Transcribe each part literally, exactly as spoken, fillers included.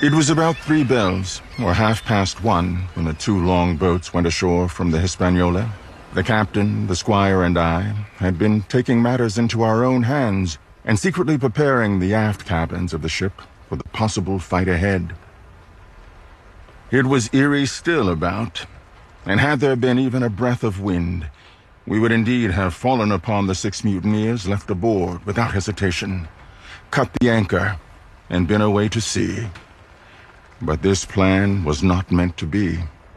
It was about three bells, or half past one, when the two long boats went ashore from the Hispaniola. The captain, the squire, and I had been taking matters into our own hands and secretly preparing the aft cabins of the ship for the possible fight ahead. It was eerie still about, and had there been even a breath of wind, we would indeed have fallen upon the six mutineers left aboard without hesitation, cut the anchor, and been away to sea. But this plan was not meant to be.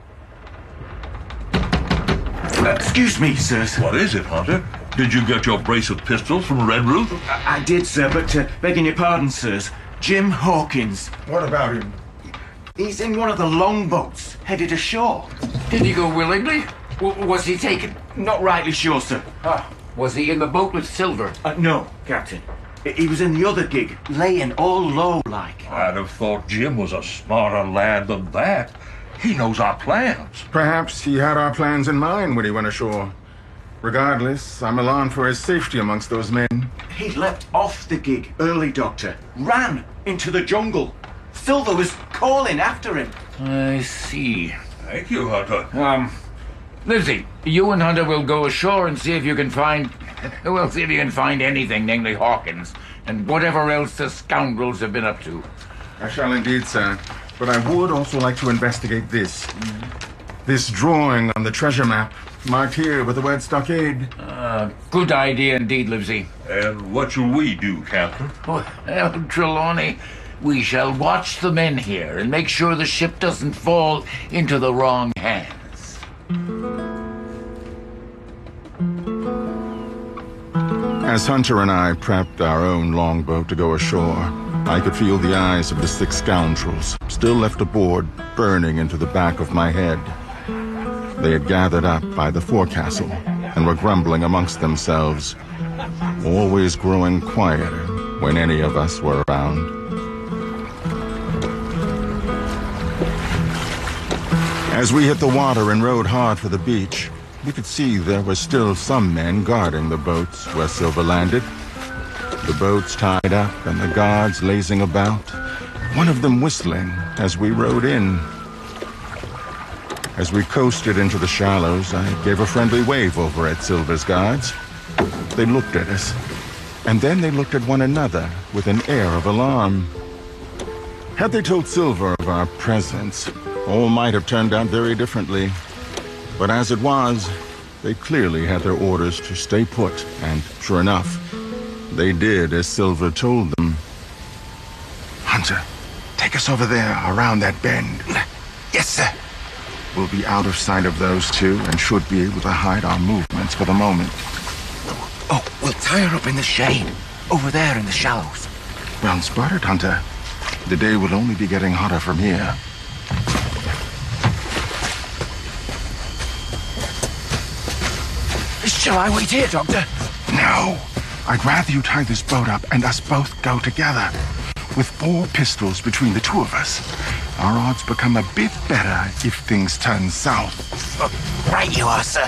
Uh, excuse me, sirs. What is it, Hunter? Did you get your brace of pistols from Red Roof? I, I did, sir, but uh, begging your pardon, sirs. Jim Hawkins. What about him? He's in one of the longboats, headed ashore. Did he go willingly? W was he taken? Not rightly sure, sir. Ah, was he in the boat with Silver? Uh, no, Captain. He was in the other gig, laying all low like. I'd have thought Jim was a smarter lad than that. He knows our plans. Perhaps he had our plans in mind when he went ashore. Regardless, I'm alarmed for his safety amongst those men. He leapt off the gig early, Doctor. Ran into the jungle. Silver was calling after him. I see. Thank you, Hunter. Um, Livesey, you and Hunter will go ashore and see if you can find... Well, see if you can find anything, namely Hawkins, and whatever else the scoundrels have been up to. I shall indeed, sir. But I would also like to investigate this. Mm. This drawing on the treasure map, marked here with the word stockade. Uh, good idea indeed, Livesey. And what shall we do, Captain? Well, Trelawney, we shall watch the men here and make sure the ship doesn't fall into the wrong hands. As Hunter and I prepped our own longboat to go ashore, I could feel the eyes of the six scoundrels, still left aboard, burning into the back of my head. They had gathered up by the forecastle and were grumbling amongst themselves, always growing quieter when any of us were around. As we hit the water and rowed hard for the beach, we could see there were still some men guarding the boats where Silver landed. The boats tied up and the guards lazing about, one of them whistling as we rowed in. As we coasted into the shallows, I gave a friendly wave over at Silver's guards. They looked at us, and then they looked at one another with an air of alarm. Had they told Silver of our presence, all might have turned out very differently. But as it was, they clearly had their orders to stay put, and sure enough, they did as Silver told them. Hunter, take us over there, around that bend. Yes, sir. We'll be out of sight of those two and should be able to hide our movements for the moment. Oh, we'll tie her up in the shade, over there in the shallows. Well spotted, Hunter. The day will only be getting hotter from here. Shall I wait here, Doctor? No. I'd rather you tie this boat up and us both go together. With four pistols between the two of us, our odds become a bit better if things turn south. Oh, right you are, sir.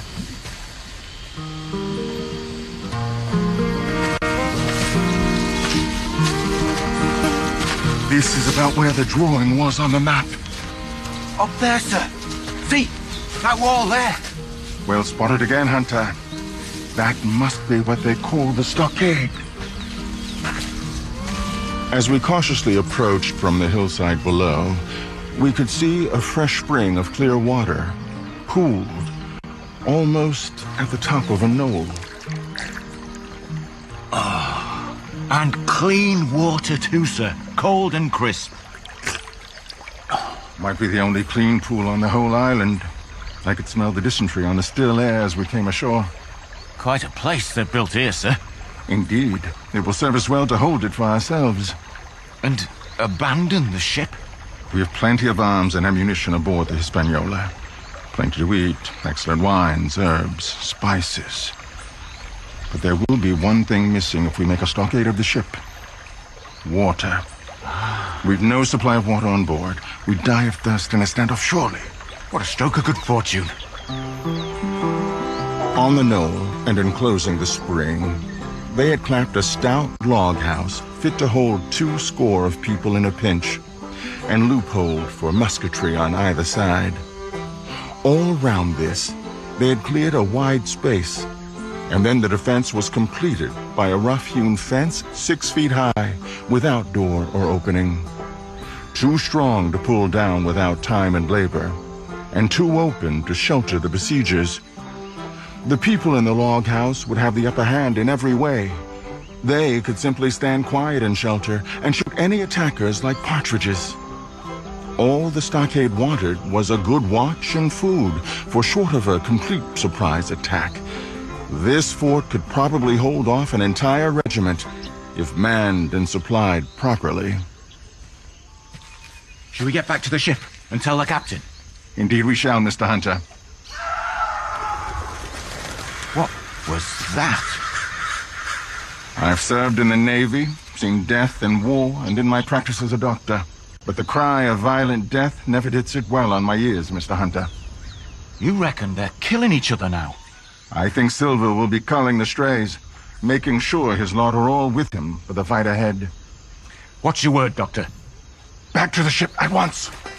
This is about where the drawing was on the map. Up there, sir. See, that wall there. Well spotted again, Hunter. That must be what they call the stockade. As we cautiously approached from the hillside below, we could see a fresh spring of clear water, pooled, almost at the top of a knoll. Ah, oh, and clean water too, sir. Cold and crisp. Might be the only clean pool on the whole island. I could smell the dysentery on the still air as we came ashore. Quite a place they've built here, sir. Indeed. It will serve us well to hold it for ourselves. And abandon the ship? We have plenty of arms and ammunition aboard the Hispaniola. Plenty to eat, excellent wines, herbs, spices. But there will be one thing missing if we make a stockade of the ship. Water. We've no supply of water on board. We die of thirst in a standoff, surely. What a stroke of good fortune. On the knoll, and enclosing the spring, they had clapped a stout log house fit to hold two score of people in a pinch. and loopholed for musketry on either side. All round this, they had cleared a wide space, and then the defense was completed by a rough-hewn fence six feet high, without door or opening. Too strong to pull down without time and labor, and too open to shelter the besiegers. The people in the log house would have the upper hand in every way. They could simply stand quiet in shelter and shoot any attackers like partridges. All the stockade wanted was a good watch and food, for short of a complete surprise attack, this fort could probably hold off an entire regiment if manned and supplied properly. Shall we get back to the ship and tell the captain? Indeed we shall, Mister Hunter. What was that? I've served in the Navy, seen death in war, and in my practice as a doctor. But the cry of violent death never did sit well on my ears, Mister Hunter. You reckon they're killing each other now? I think Silver will be culling the strays, making sure his lot are all with him for the fight ahead. What's your word, Doctor? Back to the ship at once!